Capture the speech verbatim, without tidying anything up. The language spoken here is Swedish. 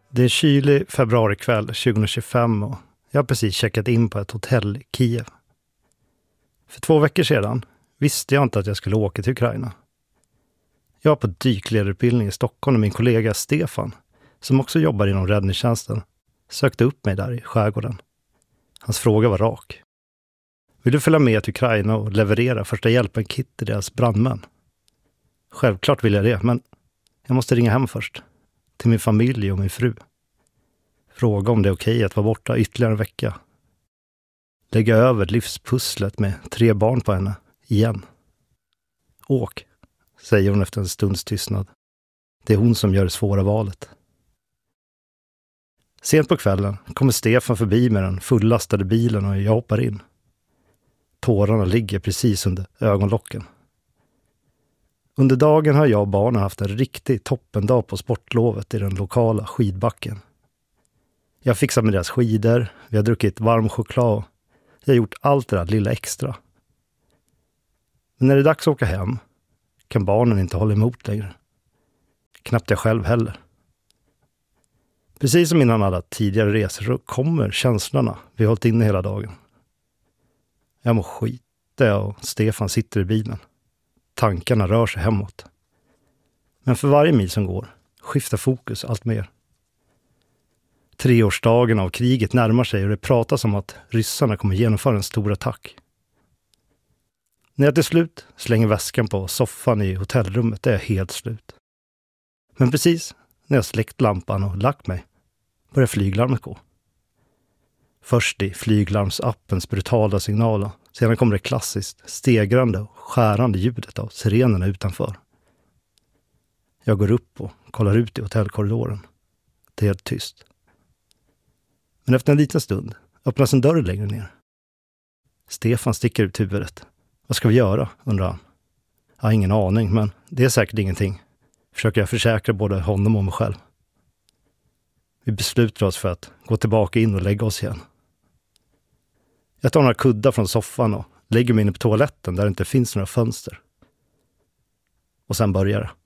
Det är kylig februarikväll tjugohundratjugofem och jag har precis checkat in på ett hotell i Kiev. För två veckor sedan visste jag inte att jag skulle åka till Ukraina. Jag var på dykledarutbildning i Stockholm och min kollega Stefan, som också jobbar inom räddningstjänsten, sökte upp mig där i skärgården. Hans fråga var rak. Vill du följa med till Ukraina och leverera första hjälpen-kit till deras brandmän? Självklart vill jag det, men jag måste ringa hem först. Till min familj och min fru. Fråga om det är okej att vara borta ytterligare en vecka. Lägga över livspusslet med tre barn på henne, igen. Åk, säger hon efter en stunds tystnad. Det är hon som gör det svåra valet. Sent på kvällen kommer Stefan förbi med den fullastade bilen och jag hoppar in. Tårarna ligger precis under ögonlocken. Under dagen har jag och barnen haft en riktig toppendag på sportlovet i den lokala skidbacken. Jag har fixat med deras skidor, vi har druckit varm choklad och jag har gjort allt det där lilla extra. Men när det är dags att åka hem kan barnen inte hålla emot längre. Knappt jag själv heller. Precis som innan alla tidigare resor så kommer känslorna vi har hållit inne hela dagen. Jag mår skit där jag och Stefan sitter i bilen. Tankarna rör sig hemåt. Men för varje mil som går skiftar fokus allt mer. Treårsdagen av kriget närmar sig och det pratas om att ryssarna kommer genomföra en stor attack. När jag till slut slänger väskan på soffan i hotellrummet är jag helt slut. Men precis när jag släckt lampan och lagt mig börjar flyglarmet gå. Först i flyglarmsappens brutala signaler, sedan kommer det klassiskt stegrande och skärande ljudet av sirenerna utanför. Jag går upp och kollar ut i hotellkorridoren. Det är helt tyst. Men efter en liten stund öppnas en dörr längre ner. Stefan sticker ut huvudet. Vad ska vi göra, undrar han. Jag har ingen aning, men det är säkert ingenting. Försöker jag försäkra både honom och mig själv. Vi beslutar oss för att gå tillbaka in och lägga oss igen. Jag tar några kuddar från soffan och lägger mig inne på toaletten där det inte finns några fönster. Och sen börjar det.